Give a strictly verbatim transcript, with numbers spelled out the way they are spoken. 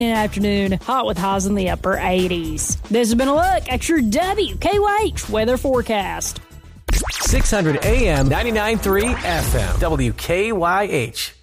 afternoon, hot with highs in the upper eighties. This has been a look at your W K Y H weather forecast. six hundred A M, ninety-nine point three F M, W K Y H.